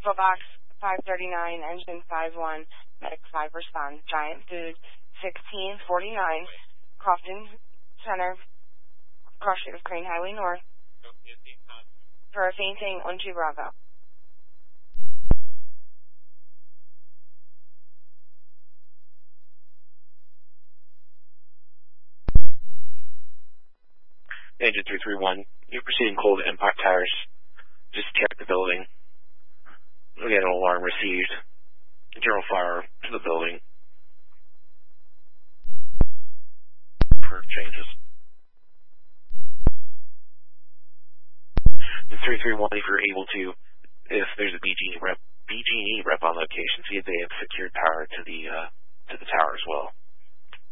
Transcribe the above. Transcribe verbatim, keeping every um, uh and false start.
Info box five thirty-nine, engine five one, medic five responds. Giant food sixteen forty-nine, Crofton Center, cross street of Crane Highway North. For a fainting, one two Bravo. Engine three three one, you're proceeding cold to Empire Towers. Just check the building. We'll get an alarm received. General fire to the building. For changes. And three three one, if you're able to, if there's a B G E rep, B G E rep on location, see if they have secured power to the uh, to the tower as well.